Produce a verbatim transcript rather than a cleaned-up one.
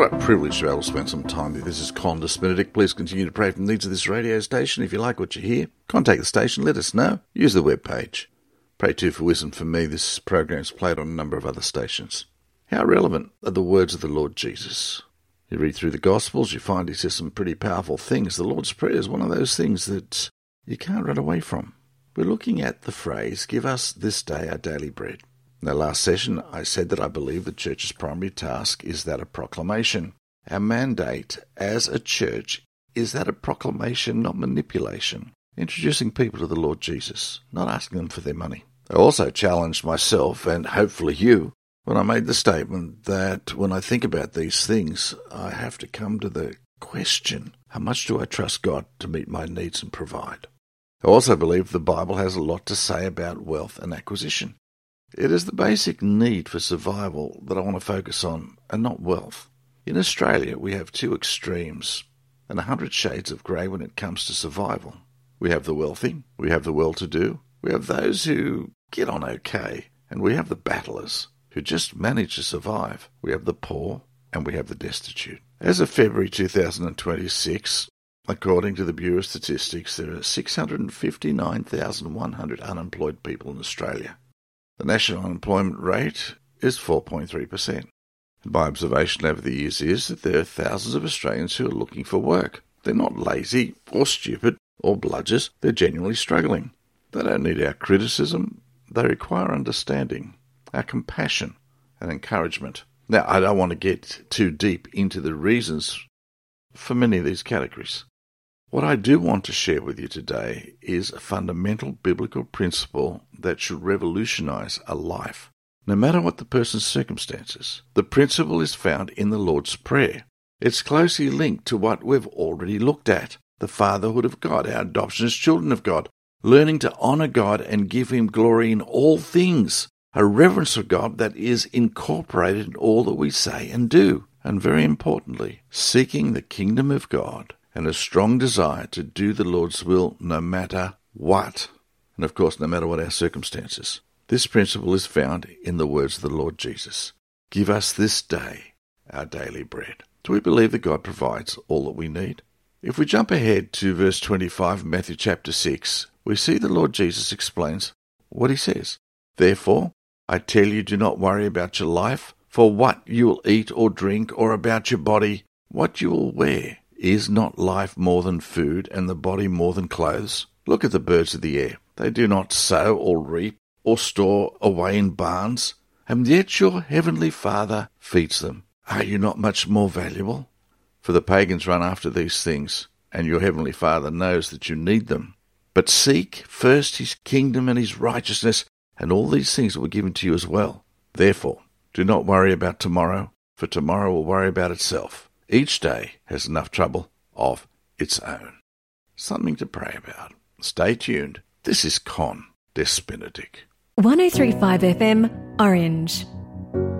What a privilege to be able to spend some time with you. This is Condas Benedict. Please continue to pray for the needs of this radio station. If you like what you hear, contact the station, let us know. Use the webpage. Pray too for wisdom for me. This program is played on a number of other stations. How relevant are the words of the Lord Jesus? You read through the Gospels, you find he says some pretty powerful things. The Lord's Prayer is one of those things that you can't run away from. We're looking at the phrase, give us this day our daily bread. In the last session, I said that I believe the church's primary task is that of proclamation. Our mandate as a church is that of proclamation, not manipulation. Introducing people to the Lord Jesus, not asking them for their money. I also challenged myself, and hopefully you, when I made the statement that when I think about these things, I have to come to the question, how much do I trust God to meet my needs and provide? I also believe the Bible has a lot to say about wealth and acquisition. It is the basic need for survival that I want to focus on, and not wealth. In Australia, we have two extremes and a hundred shades of grey when it comes to survival. We have the wealthy, we have the well-to-do, we have those who get on okay, and we have the battlers who just manage to survive. We have the poor, and we have the destitute. As of February two thousand twenty-six, according to the Bureau of Statistics, there are six hundred fifty-nine thousand one hundred unemployed people in Australia. The national unemployment rate is four point three percent. My observation over the years is that there are thousands of Australians who are looking for work. They're not lazy or stupid or bludgers. They're genuinely struggling. They don't need our criticism. They require understanding, our compassion and encouragement. Now, I don't want to get too deep into the reasons for many of these categories. What I do want to share with you today is a fundamental biblical principle that should revolutionize a life, no matter what the person's circumstances. The principle is found in the Lord's Prayer. It's closely linked to what we've already looked at, the fatherhood of God, our adoption as children of God, learning to honor God and give him glory in all things, a reverence for God that is incorporated in all that we say and do, and very importantly, seeking the kingdom of God and a strong desire to do the Lord's will no matter what, and of course no matter what our circumstances. This principle is found in the words of the Lord Jesus. Give us this day our daily bread. Do we believe that God provides all that we need? If we jump ahead to verse twenty-five of Matthew chapter six, we see the Lord Jesus explains what he says. Therefore, I tell you, do not worry about your life, for what you will eat or drink, or about your body, what you will wear. Is not life more than food, and the body more than clothes? Look at the birds of the air. They do not sow or reap or store away in barns, and yet your heavenly Father feeds them. Are you not much more valuable? For the pagans run after these things, and your heavenly Father knows that you need them. But seek first his kingdom and his righteousness, and all these things will be given to you as well. Therefore, do not worry about tomorrow, for tomorrow will worry about itself. Each day has enough trouble of its own. Something to pray about. Stay tuned. This is Condas Benedict. one oh three point five F M, Orange.